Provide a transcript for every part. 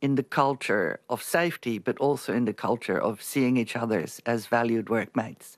in the culture of safety, but also in the culture of seeing each other as valued workmates.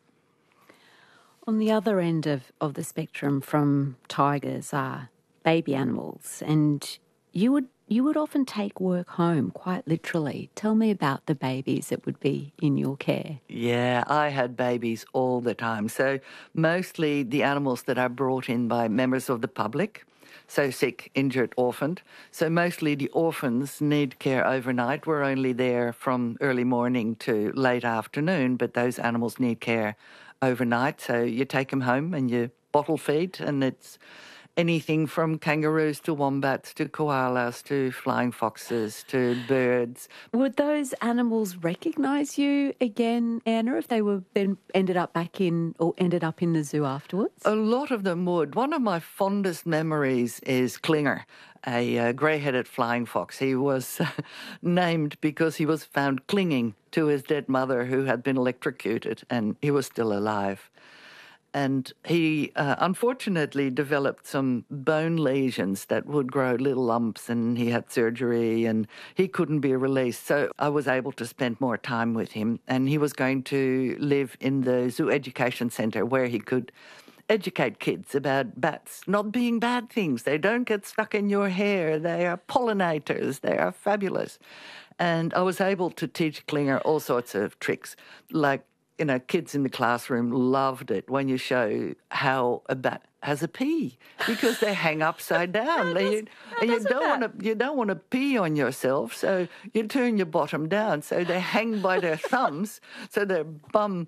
On the other end of the spectrum from tigers are baby animals, and you would often take work home, quite literally. Tell me about the babies that would be in your care. Yeah, I had babies all the time. So mostly the animals that are brought in by members of the public, so sick, injured, orphaned. So mostly the orphans need care overnight. We're only there from early morning to late afternoon, but those animals need care overnight. So you take them home and you bottle feed, and it's anything from kangaroos to wombats to koalas to flying foxes to birds. Would those animals recognise you again, Anna, if they were then ended up in the zoo afterwards? A lot of them would. One of my fondest memories is Klinger, a grey-headed flying fox. He was named because he was found clinging to his dead mother who had been electrocuted, and he was still alive. And he unfortunately developed some bone lesions that would grow little lumps, and he had surgery and he couldn't be released. So I was able to spend more time with him, and he was going to live in the Zoo Education Centre where he could educate kids about bats not being bad things. They don't get stuck in your hair. They are pollinators. They are fabulous. And I was able to teach Klinger all sorts of tricks, like, kids in the classroom loved it when you show how a bat has a pee, because they hang upside down. You don't want to pee on yourself, so you turn your bottom down. So they hang by their thumbs, so their bum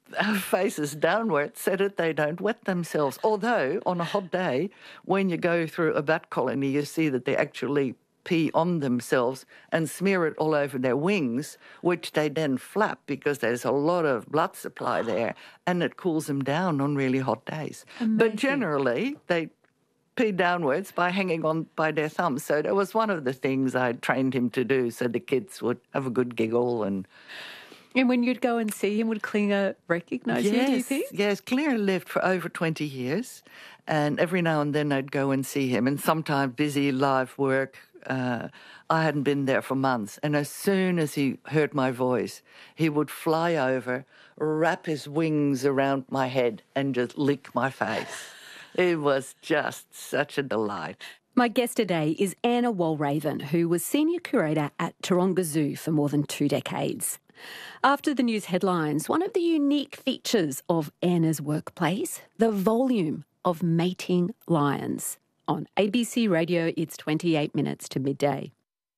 faces downward, so that they don't wet themselves. Although on a hot day, when you go through a bat colony, you see that they actually pee on themselves and smear it all over their wings, which they then flap because there's a lot of blood supply there, and it cools them down on really hot days. Amazing. But generally, they pee downwards by hanging on by their thumbs. So that was one of the things I trained him to do, so the kids would have a good giggle. And when you'd go and see him, would Klinger recognise you, do you think? Yes, Klinger lived for over 20 years, and every now and then I'd go and see him, and sometimes busy life work, I hadn't been there for months, and as soon as he heard my voice, he would fly over, wrap his wings around my head and just lick my face. It was just such a delight. My guest today is Anna Walraven, who was Senior Curator at Taronga Zoo for more than 2 decades. After the news headlines, one of the unique features of Anna's workplace, the volume of mating lions. On ABC Radio, it's 28 minutes to midday.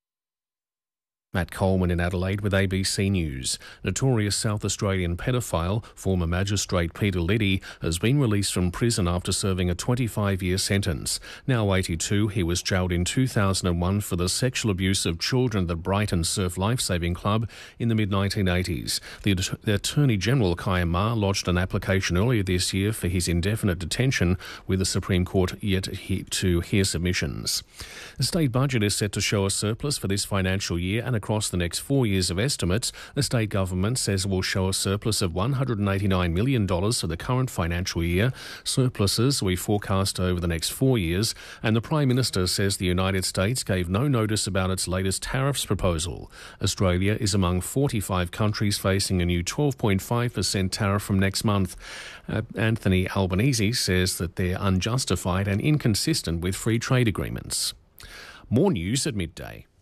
Matt Coleman in Adelaide with ABC News. Notorious South Australian pedophile, former magistrate Peter Liddy, has been released from prison after serving a 25-year sentence. Now 82, he was jailed in 2001 for the sexual abuse of children at the Brighton Surf Lifesaving Club in the mid-1980s. The Attorney-General, Kaya Ma, lodged an application earlier this year for his indefinite detention, with the Supreme Court yet to hear submissions. The state budget is set to show a surplus for this financial year, and across the next 4 years of estimates, the state government says it will show a surplus of $189 million for the current financial year. Surpluses we forecast over the next 4 years, and the Prime Minister says the United States gave no notice about its latest tariffs proposal. Australia is among 45 countries facing a new 12.5% tariff from next month. Anthony Albanese says that they're unjustified and inconsistent with free trade agreements. More news at midday.